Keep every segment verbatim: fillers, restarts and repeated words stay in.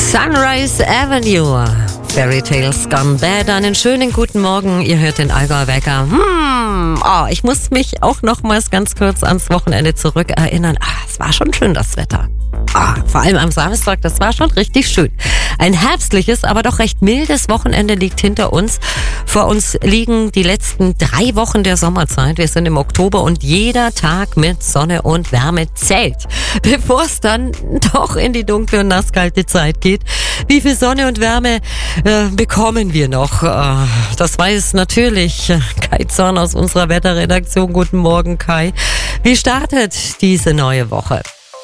Sunrise Avenue, Fairy Tales Gone Bad. Einen schönen guten Morgen, ihr hört den Allgäuer Wecker. Hm, oh, ich muss mich auch nochmals ganz kurz ans Wochenende zurückerinnern. Ah, es war schon schön, das Wetter. Ah, vor allem am Samstag, das war schon richtig schön. Ein herbstliches, aber doch recht mildes Wochenende liegt hinter uns. Vor uns liegen die letzten drei Wochen der Sommerzeit. Wir sind im Oktober und jeder Tag mit Sonne und Wärme zählt, bevor es dann doch in die dunkle und nasskalte Zeit geht. Wie viel Sonne und Wärme äh, bekommen wir noch? Äh, das weiß natürlich Kai Zorn aus unserer Wetterredaktion. Guten Morgen, Kai. Wie startet diese neue Woche?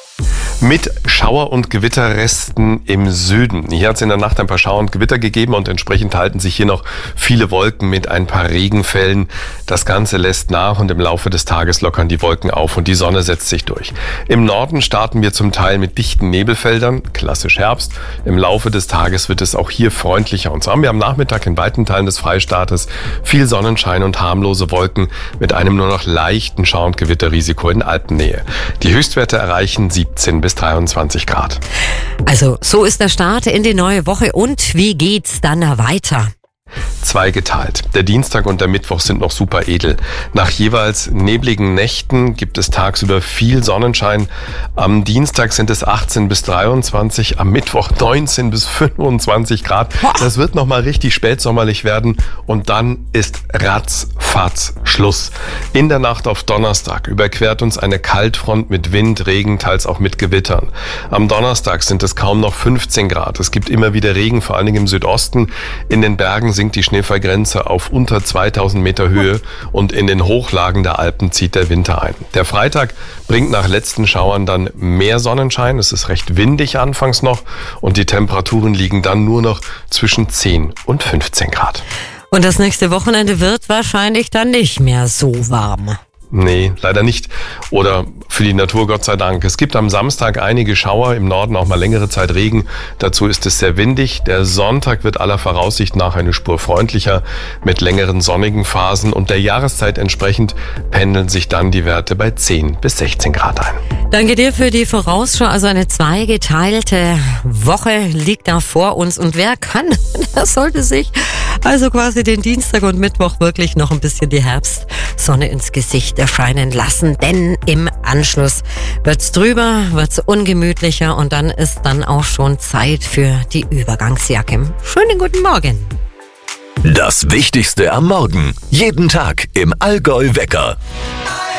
Mit Schauer- und Gewitterresten im Süden. Hier hat es in der Nacht ein paar Schauer und Gewitter gegeben und entsprechend halten sich hier noch viele Wolken mit ein paar Regenfällen. Das Ganze lässt nach und im Laufe des Tages lockern die Wolken auf und die Sonne setzt sich durch. Im Norden starten wir zum Teil mit dichten Nebelfeldern, klassisch Herbst. Im Laufe des Tages wird es auch hier freundlicher und so haben wir am Nachmittag in weiten Teilen des Freistaates viel Sonnenschein und harmlose Wolken mit einem nur noch leichten Schauer- und Gewitterrisiko in Alpennähe. Die Höchstwerte erreichen siebzehn bis dreiundzwanzig Grad. Also so ist der Start in die neue Woche. Und wie geht's dann weiter? Zweigeteilt. Der Dienstag und der Mittwoch sind noch super edel. Nach jeweils nebligen Nächten gibt es tagsüber viel Sonnenschein. Am Dienstag sind es achtzehn bis dreiundzwanzig, am Mittwoch neunzehn bis fünfundzwanzig Grad. Das wird nochmal richtig spätsommerlich werden und dann ist ratzfatz Schluss. In der Nacht auf Donnerstag überquert uns eine Kaltfront mit Wind, Regen, teils auch mit Gewittern. Am Donnerstag sind es kaum noch fünfzehn Grad. Es gibt immer wieder Regen, vor allen Dingen im Südosten. In den Bergen sinkt die Schneefallgrenze auf unter zweitausend Meter Höhe und in den Hochlagen der Alpen zieht der Winter ein. Der Freitag bringt nach letzten Schauern dann mehr Sonnenschein. Es ist recht windig anfangs noch und die Temperaturen liegen dann nur noch zwischen zehn und fünfzehn Grad. Und das nächste Wochenende wird wahrscheinlich dann nicht mehr so warm. Nee, leider nicht. Oder für die Natur Gott sei Dank. Es gibt am Samstag einige Schauer, im Norden auch mal längere Zeit Regen. Dazu ist es sehr windig. Der Sonntag wird aller Voraussicht nach eine Spur freundlicher mit längeren sonnigen Phasen. Und der Jahreszeit entsprechend pendeln sich dann die Werte bei zehn bis sechzehn Grad ein. Danke dir für die Vorausschau. Also eine zweigeteilte Woche liegt da vor uns. Und wer kann, das sollte sich also quasi den Dienstag und Mittwoch wirklich noch ein bisschen die Herbstsonne ins Gesicht erscheinen lassen. Denn im Anschluss wird's drüber, wird's ungemütlicher und dann ist dann auch schon Zeit für die Übergangsjacke. Schönen guten Morgen. Das Wichtigste am Morgen. Jeden Tag im Allgäu Wecker.